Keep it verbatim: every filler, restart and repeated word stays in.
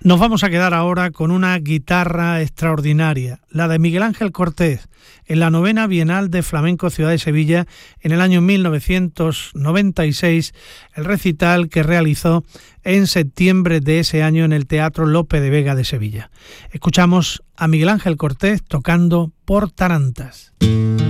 Nos vamos a quedar ahora con una guitarra extraordinaria, la de Miguel Ángel Cortés, en la novena Bienal de Flamenco Ciudad de Sevilla en el año mil novecientos noventa y seis, el recital que realizó en septiembre de ese año en el Teatro Lope de Vega de Sevilla. Escuchamos a Miguel Ángel Cortés tocando Por Tarantas.